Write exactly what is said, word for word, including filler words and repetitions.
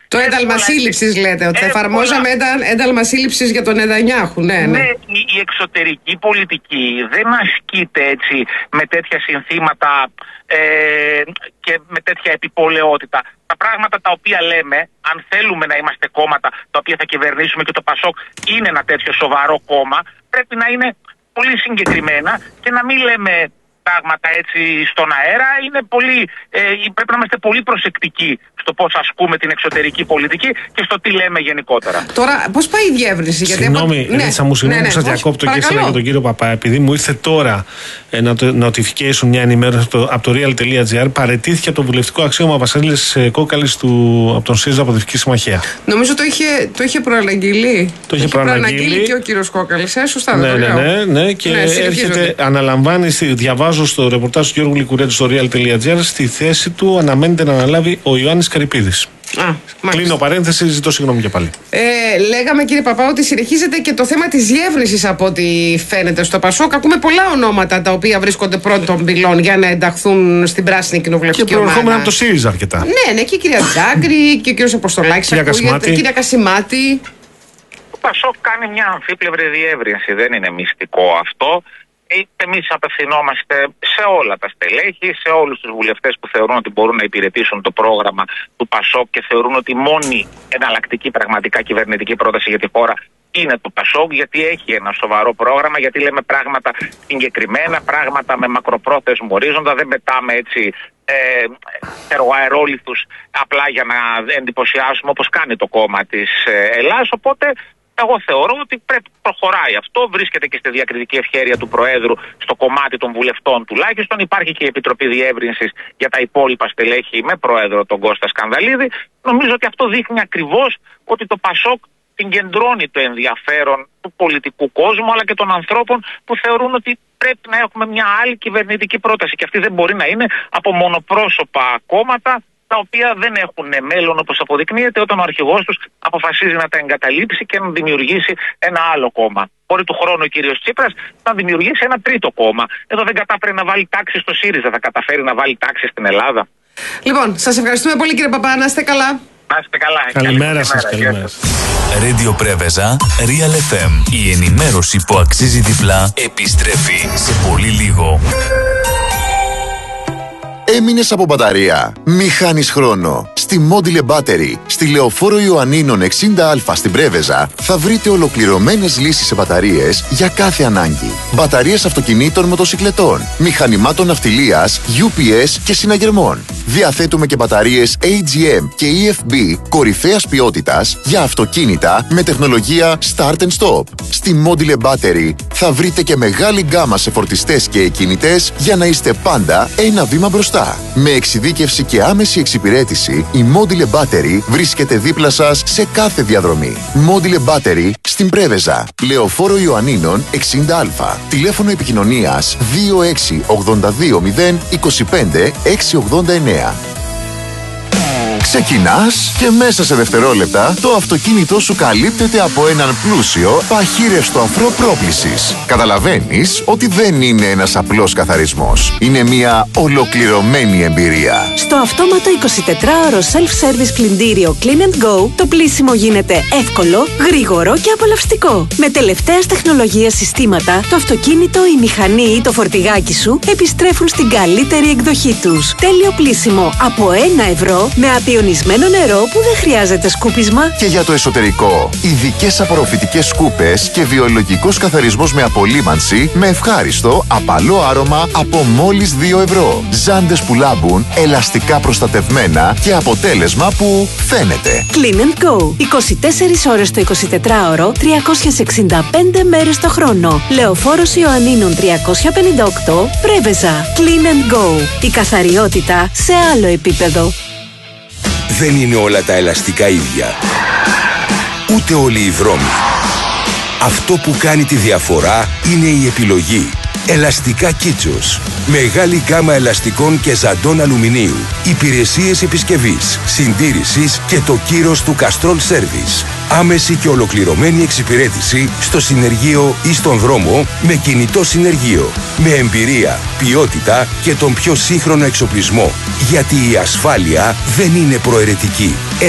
Το ένταλμα σύλληψης λέτε, ότι θα εφαρμόζαμε ένταλμα σύλληψης για τον Νετανιάχου. Ναι, ναι. ναι, η εξωτερική πολιτική δεν ασκείται έτσι με τέτοια συνθήματα ε, και με τέτοια επιπολαιότητα. Τα πράγματα τα οποία λέμε, αν θέλουμε να είμαστε κόμματα τα οποία θα κυβερνήσουμε, και το Πασόκ είναι ένα τέτοιο σοβαρό κόμμα, πρέπει να είναι πολύ συγκεκριμένα και να μην λέμε πράγματα έτσι στον αέρα. Είναι πολύ, ε, πρέπει να είμαστε πολύ προσεκτικοί στο πώς ασκούμε την εξωτερική πολιτική και στο τι λέμε γενικότερα. Τώρα, πώς πάει η διεύρυνση? Συγγνώμη, ναι, θα μου συγγνώμη που σας διακόπτω και ήθελα για τον κύριο Παπά, επειδή μου ήρθε τώρα ένα notification, μια ενημέρωση από το real.gr, παραιτήθηκε από το βουλευτικό αξίωμα Βασίλης Κόκαλης από τον ΣΥΡΙΖΑ Προοδευτική Συμμαχία. Νομίζω το είχε, το είχε προαναγγείλει. Το είχε προαναγγείλει και ο κύριος Κόκαλης. Ε, σωστά, ναι, το ναι, ναι, ναι, και ναι, έρχεται, αναλαμβάνει, διαβάζω στο ρεπορτάζ του Γιώργου Λικουρέτη στο real.gr, στη θέση του αναμένεται να αναλάβει ο Ιωάννης Καρυπίδης. Α, κλείνω παρένθεση, ζητώ συγγνώμη και πάλι. Ε, λέγαμε, κύριε Παπά, ότι συνεχίζεται και το θέμα της διεύρυνσης από ό,τι φαίνεται στο Πασόκ. Ακούμε πολλά ονόματα τα οποία βρίσκονται πρώτων πυλών για να ενταχθούν στην πράσινη κοινοβουλευτική ομάδα. Και προερχόμενα από το ΣΥΡΙΖΑ αρκετά. Ναι, ναι, και η κυρία Τζάγκρη και ο κύριος Αποστολάκης. Κυρία Κασιμάτη. Κυρία Κασιμάτη. Το Πασόκ κάνει μια αμφίπλευρη διεύρυνση, δεν είναι μυστικό αυτό. Εμείς απευθυνόμαστε σε όλα τα στελέχη, σε όλους τους βουλευτές που θεωρούν ότι μπορούν να υπηρετήσουν το πρόγραμμα του Πασόκ και θεωρούν ότι η μόνη εναλλακτική πραγματικά κυβερνητική πρόταση για τη χώρα είναι το Πασόκ, γιατί έχει ένα σοβαρό πρόγραμμα, γιατί λέμε πράγματα συγκεκριμένα, πράγματα με μακροπρόθεσμο ορίζοντα, δεν πετάμε έτσι ε, αερόλιθους απλά για να εντυπωσιάσουμε όπως κάνει το κόμμα της Ελλάδας. Οπότε εγώ θεωρώ ότι πρέπει να προχωράει αυτό. Βρίσκεται και στη διακριτική ευχέρεια του Προέδρου στο κομμάτι των βουλευτών τουλάχιστον. Υπάρχει και η Επιτροπή Διεύρυνσης για τα υπόλοιπα στελέχη με Πρόεδρο τον Κώστα Σκανδαλίδη. Νομίζω ότι αυτό δείχνει ακριβώς ότι το Πασόκ συγκεντρώνει το ενδιαφέρον του πολιτικού κόσμου αλλά και των ανθρώπων που θεωρούν ότι πρέπει να έχουμε μια άλλη κυβερνητική πρόταση. Και αυτή δεν μπορεί να είναι από μονοπρόσωπα κόμματα, τα οποία δεν έχουν μέλλον, όπως αποδεικνύεται, όταν ο αρχηγός τους αποφασίζει να τα εγκαταλείψει και να δημιουργήσει ένα άλλο κόμμα. Μπορεί του χρόνου ο κύριος Τσίπρας να δημιουργήσει ένα τρίτο κόμμα. Εδώ δεν κατάφερε να βάλει τάξη στο ΣΥΡΙΖΑ, θα καταφέρει να βάλει τάξη στην Ελλάδα? Λοιπόν, σας ευχαριστούμε πολύ, κύριε Παπά, να είστε καλά. Να είστε καλά. Καλημέρα σας, καλημέρα. Radio Preveza, Real εφ εμ. Η ενημέρωση που αξίζει διπλά επιστρέφει σε πολύ λίγο. Έμεινες από μπαταρία? Μη χάνεις χρόνο. Στη Module Battery, στη Λεωφόρο Ιωαννίνων εξήντα α στην Πρέβεζα, θα βρείτε ολοκληρωμένες λύσεις σε μπαταρίες για κάθε ανάγκη. Μπαταρίες αυτοκινήτων, μοτοσικλετών, μηχανημάτων ναυτιλίας, γιου πι ες και συναγερμών. Διαθέτουμε και μπαταρίες έι τζι εμ και ι εφ μπι κορυφαίας ποιότητας για αυτοκίνητα με τεχνολογία Start and Stop. Στη Module Battery θα βρείτε και μεγάλη γκάμα σε φορτιστές και εκκινητές για να είστε πάντα ένα βήμα μπροστά. Με εξειδίκευση και άμεση εξυπηρέτηση, η Module Battery βρίσκεται δίπλα σας σε κάθε διαδρομή. Module Battery στην Πρέβεζα, Λεωφόρο Ιωαννίνων εξήντα α. Τηλέφωνο επικοινωνίας δύο έξι ογδόντα δύο μηδέν είκοσι πέντε εξακόσια ογδόντα εννέα. Ξεκινάς και μέσα σε δευτερόλεπτα το αυτοκίνητό σου καλύπτεται από έναν πλούσιο παχύρευστο αφρό πρόκλησης. Καταλαβαίνεις ότι δεν είναι ένας απλός καθαρισμός. Είναι μια ολοκληρωμένη εμπειρία. Στο αυτόματο εικοσιτετράωρο self-service πλυντήριο Clean and Go, το πλύσιμο γίνεται εύκολο, γρήγορο και απολαυστικό. Με τελευταίας τεχνολογίας συστήματα, το αυτοκίνητο, η μηχανή ή το φορτηγάκι σου επιστρέφουν στην καλύτερη εκδοχή τους. Τέλειο πλύσιμο από ένα ευρώ με απειονισμένο νερό που δεν χρειάζεται σκούπισμα. Και για το εσωτερικό, ειδικές απορροφητικές σκούπες και βιολογικός καθαρισμός με απολύμανση με ευχάριστο, απαλό άρωμα από μόλις δύο ευρώ. Ζάντες που λάμπουν, ελαστικά προστατευμένα και αποτέλεσμα που φαίνεται. Clean and Go. είκοσι τέσσερις ώρες το εικοσιτετράωρο, τριακόσιες εξήντα πέντε μέρες το χρόνο. Λεωφόρος Ιωαννίνων τριακόσια πενήντα οκτώ, Πρέβεζα. Clean and Go. Η καθαριότητα σε άλλο επίπεδο. Δεν είναι όλα τα ελαστικά ίδια. Ούτε όλοι οι δρόμοι. Αυτό που κάνει τη διαφορά είναι η επιλογή. Ελαστικά Κίτσος. Μεγάλη γκάμα ελαστικών και ζαντών αλουμινίου. Υπηρεσίες επισκευής, συντήρησης και το κύρος του Castrol Service. Άμεση και ολοκληρωμένη εξυπηρέτηση στο συνεργείο ή στον δρόμο με κινητό συνεργείο. Με εμπειρία, ποιότητα και τον πιο σύγχρονο εξοπλισμό. Γιατί η ασφάλεια δεν είναι προαιρετική.